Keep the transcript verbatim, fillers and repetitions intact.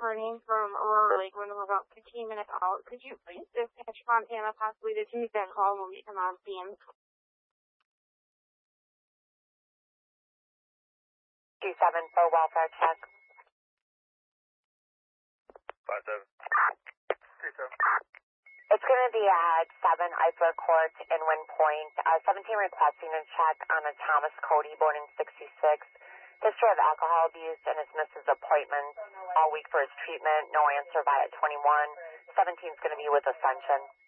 returning from Aurora Lake when we're about fifteen minutes out. Could you please dispatch Fontana possibly to take that call when we come on scene? Two seven for welfare check. Five seven. Two seven. It's going to be at seven Eifler Court in Wind Point. Uh, seventeen requesting a check on a Thomas Cody, born in sixty-six. History of alcohol abuse and has missed his appointment all week for his treatment. No answer by at twenty-one. seventeen is going to be with Ascension.